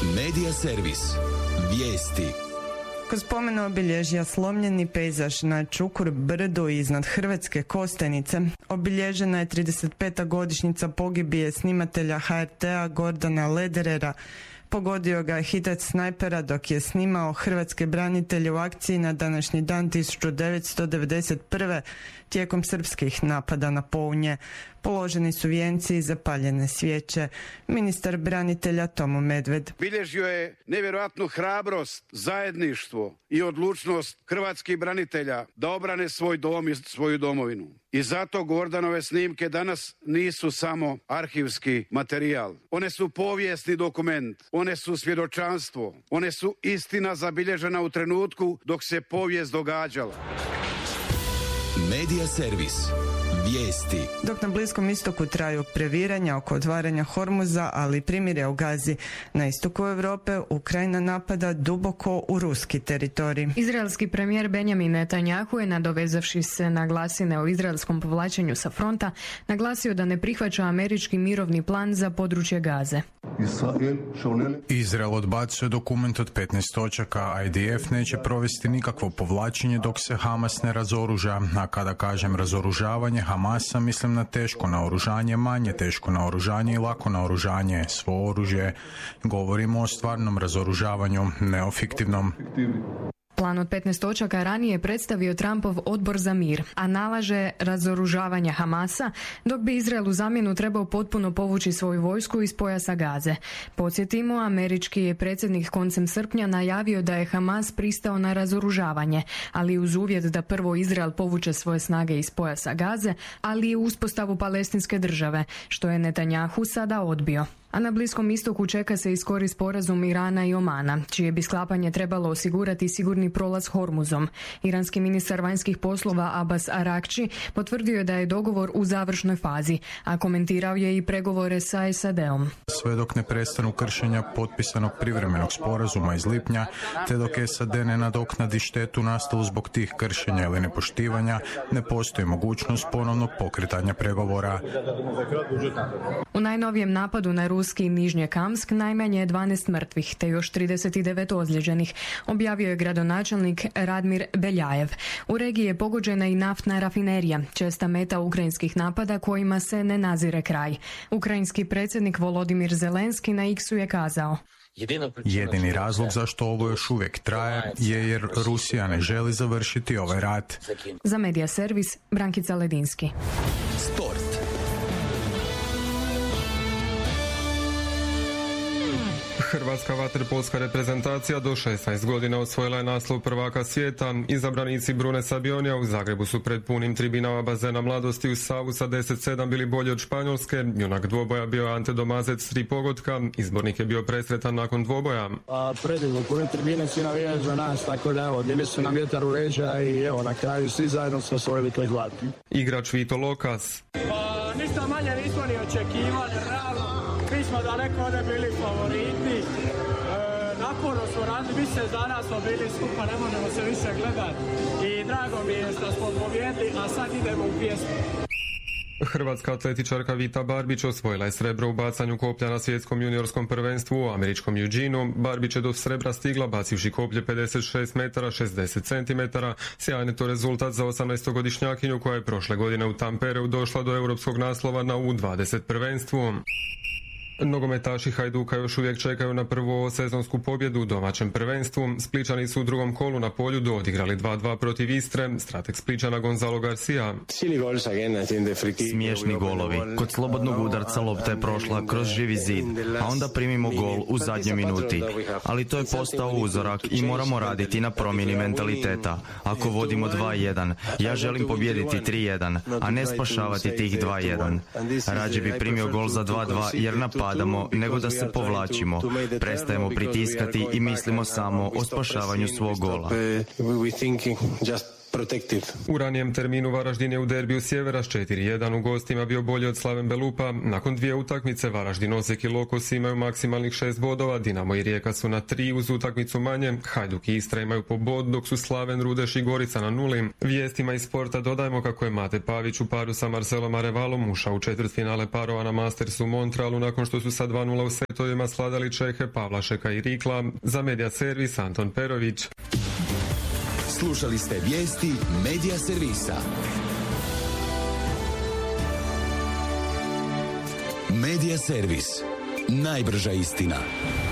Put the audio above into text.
Medija servis. Vijesti. Kod spomena obilježja slomljeni pejzaž na Čukur brdu iznad Hrvatske Kostajnice. Obilježena je 35. godišnjica pogibije snimatelja HRT-a Gordana Lederera. Pogodio ga je hitac snajpera dok je snimao hrvatske branitelje u akciji na današnji dan 1991. tijekom srpskih napada na Pounje. Položeni su vijenci i zapaljene svijeće. Ministar branitelja Tomo Medved. Bilježio je nevjerojatnu hrabrost, zajedništvo i odlučnost hrvatskih branitelja da obrane svoj dom i svoju domovinu. I zato Gordanove snimke danas nisu samo arhivski materijal. One su povijesni dokument, one su svjedočanstvo, one su istina zabilježena u trenutku dok se povijest događala. Medija servis. Vijesti. Dok na Bliskom istoku traju previranja oko otvaranja Hormuza, ali i primirja u Gazi, na istoku Europe Ukrajina napada duboko u ruski teritorij. Izraelski premijer Benjamin Netanjahu je, nadovezavši se na glasine o izraelskom povlačenju sa fronta, naglasio da ne prihvaća američki mirovni plan za područje Gaze. Izrael odbacuje dokument od 15 točaka, a IDF neće provesti nikakvo povlačenje dok se Hamas ne razoruža, a kada kažem razoružavanje Hamasa mislim na teško naoružanje, manje teško naoružanje i lako naoružanje, svo oružje. Govorimo o stvarnom razoružavanju, ne o fiktivnom. Plan od 15 točaka ranije predstavio Trumpov odbor za mir, a nalaže razoružavanje Hamasa, dok bi Izrael u zamjenu trebao potpuno povući svoju vojsku iz pojasa Gaze. Podsjetimo, američki je predsjednik koncem srpnja najavio da je Hamas pristao na razoružavanje, ali uz uvjet da prvo Izrael povuče svoje snage iz pojasa Gaze, ali i uspostavu palestinske države, što je Netanjahu sada odbio. A na Bliskom istoku čeka se i skori sporazum Irana i Omana, čije bi sklapanje trebalo osigurati sigurni prolaz Hormuzom. Iranski ministar vanjskih poslova Abbas Arakči potvrdio je da je dogovor u završnoj fazi, a komentirao je i pregovore sa SAD-om. Sve dok ne prestanu kršenja potpisanog privremenog sporazuma iz lipnja, te dok SAD ne nadoknadi štetu nastalu zbog tih kršenja ili nepoštivanja, ne postoji mogućnost ponovnog pokretanja pregovora. U najnovijem napadu na ruski Nižnjekamsk najmanje je 12 mrtvih, te još 39 ozlijeđenih, objavio je gradonačelnik Radmir Beljajev. U regiji je pogođena i naftna rafinerija, česta meta ukrajinskih napada kojima se ne nazire kraj. Ukrajinski predsjednik Volodimir Zelenski na X-u je kazao: Jedini razlog zašto ovo još uvijek traje je jer Rusija ne želi završiti ovaj rat. Za Medija servis, Brankica Ledinski. Sport. Hrvatska vaterpolska reprezentacija do 16 godina osvojila je naslov prvaka svijeta. Izabranici Brune Sabionija u Zagrebu su pred punim tribinama bazena Mladosti u Savu sa 10-7 bili bolji od Španjolske. Junak dvoboja bio je Ante Domazec s 3 pogotka. Izbornik je bio presretan nakon dvoboja. Predivno, pune tribine svi navijaju za nas, tako da evo, bili su nam vjetar u leđa i evo, na kraju svi zajedno smo osvojili taj glad. Igrač Vito Lokas. Pa ništa manje nismo ni očekivali, realno. Mi smo daleko ne bili favoriti, naporno smo radili, više dana smo bili skupa, ne možemo se više gledati i drago mi je što smo pobjedili, a sad idemo u pjesmu. Hrvatska atletičarka Vita Barbić osvojila je srebro u bacanju koplja na svjetskom juniorskom prvenstvu u američkom Eugeneu. Barbić je do srebra stigla bacivši koplje 56 metara 60 centimetara. Sjajan je to rezultat za 18-godišnjakinju koja je prošle godine u Tampereu došla do europskog naslova na U20 prvenstvu. Nogometaši Hajduka još uvijek čekaju na prvu sezonsku pobjedu u domaćem prvenstvu. Spličani su u drugom kolu na Poljudu odigrali 2-2 protiv Istre. Strateg Spličana Gonzalo Garcia. Smiješni golovi. Kod slobodnog udarca lopta je prošla kroz živi zid, a onda primimo gol u zadnjoj minuti. Ali to je postao uzorak i moramo raditi na promjeni mentaliteta. Ako vodimo 2-1, ja želim pobijediti 3-1, a ne spašavati tih 2-1. Rađe bi primio gol za 2-2 jer napadamo nego da se povlačimo. Prestajemo pritiskati i mislimo samo o spašavanju svog gola. U ranijem terminu Varaždin je u derbiju Sjevera s 4-1 u gostima bio bolji od Slaven Belupa. Nakon 2 utakmice Varaždin, Osijek i Lokos imaju maksimalnih 6 bodova, Dinamo i Rijeka su na 3 uz utakmicu manje, Hajduk i Istra imaju po bod, dok su Slaven, Rudeš i Gorica na 0. Vijestima iz sporta dodajemo kako je Mate Pavić u paru sa Marcelom Arevalom ušao u četvrtfinale parova na Mastersu u Montrealu nakon što su sa 2-0 u setovima sladali Čehe Pavlašeka i Rikla. Za Media Servis Anton Perović. Slušali ste vijesti Media Servisa. Media Servis. Najbrža istina.